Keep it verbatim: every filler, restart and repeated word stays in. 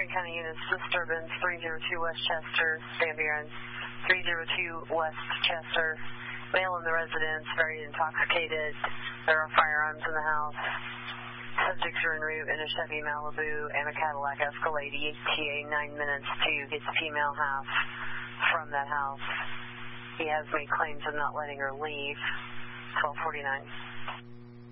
County units, disturbance, three oh two West Chester, Van Buren, three oh two West Chester, male in the residence, very intoxicated, there are firearms in the house, subjects are en route in a Chevy Malibu and a Cadillac Escalade, E T A nine minutes to get the female half from that house. He has made claims of not letting her leave, twelve forty-nine.